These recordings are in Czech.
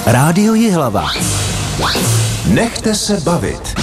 Rádio Jihlava. Nechte se bavit.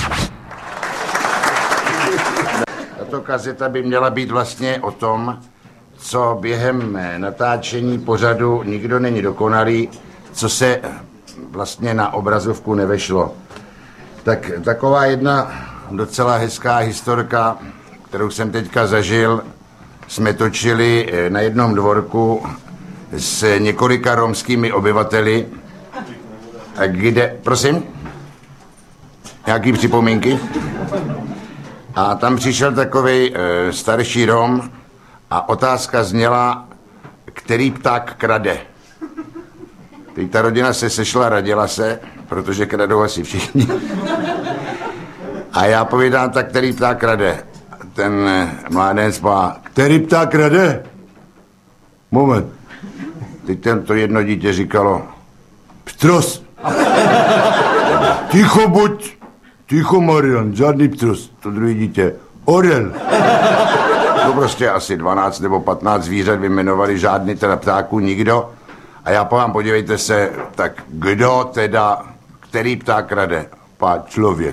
Tato kazeta by měla být vlastně o tom, co během natáčení pořadu Nikdo není dokonalý, co se vlastně na obrazovku nevešlo. Tak taková jedna docela hezká historka, kterou jsem teďka zažil, jsme točili na jednom dvorku s několika romskými obyvateli, kde, prosím, nějaký připomínky? A tam přišel takovej starší Rom a otázka zněla, který pták krade. Teď ta rodina se sešla, radila se, protože kradou asi všichni. A já povídám, tak který pták krade. Ten mládenec má, který pták krade? Moment. Teď to jedno dítě říkalo, ptros. Ticho buď. Ticho, Marian, žádný ptros. To druhé dítě, orel. To prostě asi 12 nebo 15 zvířat vyjmenovali, žádný teda ptáků, nikdo. A já povám, podívejte se, tak kdo teda, který pták krade? Člověk.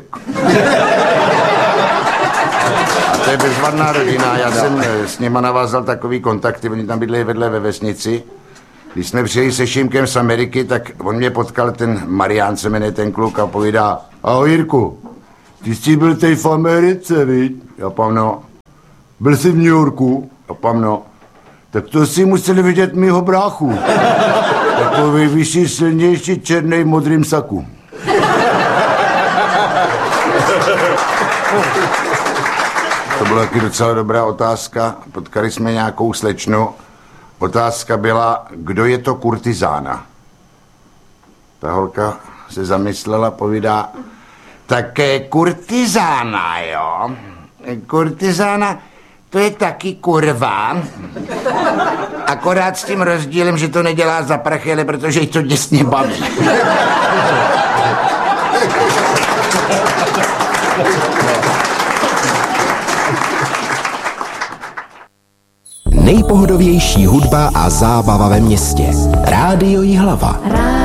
A to je bezvadná rodina, já jsem s nima navázal takový kontakty, oni tam bydlejí vedle ve vesnici. Když jsme přijeli se Šimkem z Ameriky, tak on mě potkal, ten Marián se jmenuje ten kluk, a povídá, ahoj Jirku, ty jsi byl tady v Americe, viď? Já pám, no. Byl jsi v New Yorku? Já pám, no. Tak to si museli vidět mýho bráchu. Takový vyšší, silnější, černej, modrým saku. To byla taky docela dobrá otázka. Potkali jsme nějakou slečnu. Otázka byla, kdo je to kurtizána? Ta holka se zamyslela, povídá, také kurtizána, jo? Kurtizána, to je taky kurva. Akorát s tím rozdílem, že to nedělá za prachy, ale protože jí to děsně baví. Nejpohodovější hudba a zábava ve městě. Rádio Jihlava.